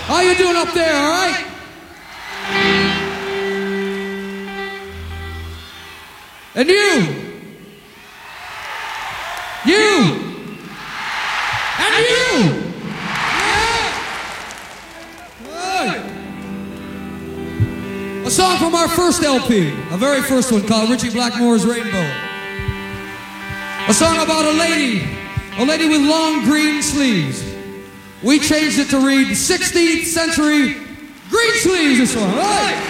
How you doing up there, all right? And you. And you. Yeah. Right. A song from our first LP, a very first one called Richie Blackmore's Rainbow. A song about a lady with long green sleeves. We changed it to read 16th century green sleeves this one, right?